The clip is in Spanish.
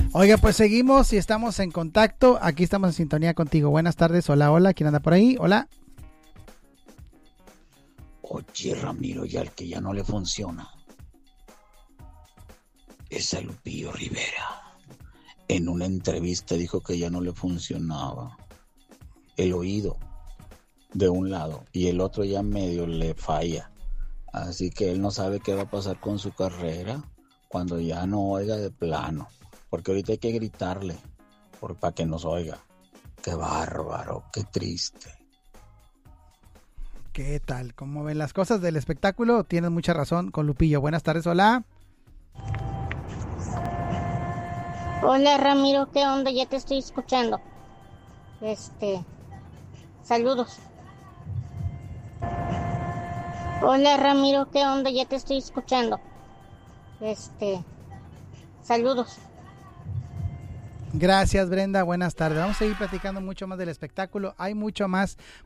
Oiga, pues seguimos y estamos en contacto. Aquí estamos en sintonía contigo. Buenas tardes. Hola, hola. ¿Quién anda por ahí? Hola. Oye, Ramiro, ya el que ya no le funciona es a Lupillo Rivera. En una entrevista dijo que ya no le funcionaba el oído de un lado y el otro ya medio le falla. Así que él no sabe qué va a pasar con su carrera cuando ya no oiga de plano. Porque ahorita hay que gritarle para que nos oiga. Qué bárbaro, qué triste. ¿Qué tal? ¿Cómo ven las cosas del espectáculo? Tienes mucha razón con Lupillo. Buenas tardes, hola. Hola Ramiro, ¿qué onda? Ya te estoy escuchando. Saludos. Hola Ramiro, ¿qué onda? Ya te estoy escuchando. Saludos. Gracias, Brenda. Buenas tardes. Vamos a seguir platicando mucho más del espectáculo. Hay mucho más